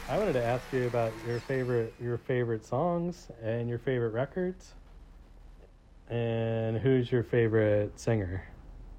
I wanted to ask you about your favorite songs and your favorite records, and who's your favorite singer?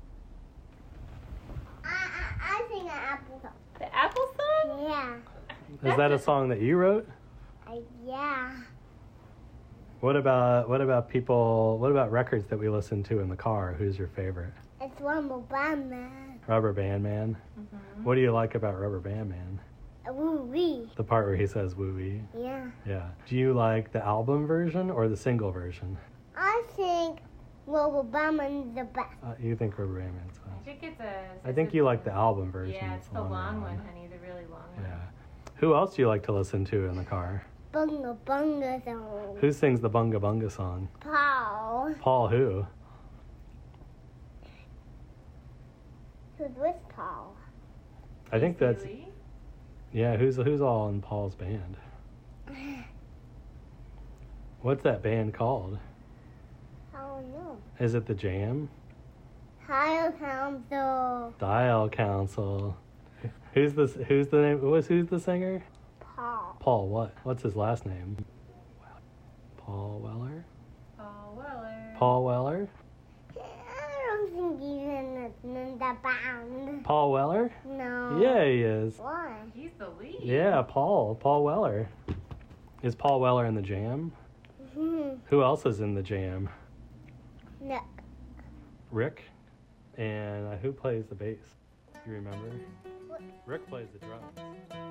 I sing an apple song. The Apple song? Yeah. Is that a song that you wrote? Yeah. What about people? What about records that we listen to in the car? Who's your favorite? It's Rumble Band Man. Rubber Band Man. Mm-hmm. What do you like about Rubber Band Man? Woo wee. The part where he says "woo wee." Yeah. Yeah. Do you like the album version or the single version? I think Rumble Band Man is the best. You think Rubber Band Man's I fun? think it's a. I think you like the album version. Yeah, it's the longer long one, honey. The really long one. Yeah. Who else do you like to listen to in the car? Bunga Bunga song. Who sings the Bunga Bunga song? Paul. Paul who? Who's with Paul? I think that's Lee? yeah. Who's all in Paul's band? What's that band called? I don't know. Is it the Jam? Higher Council. Dial Council. Who's the name? Who's the singer? Paul. Paul what? What's his last name? Paul Weller. Paul Weller. Paul Weller. I don't think he's in the band. Paul Weller. No. Yeah, he is. Why? He's the lead. Yeah, Paul Weller. Is Paul Weller in the Jam? Who else is in the Jam? No. Rick. And who plays the bass? You remember? Rick plays the drums.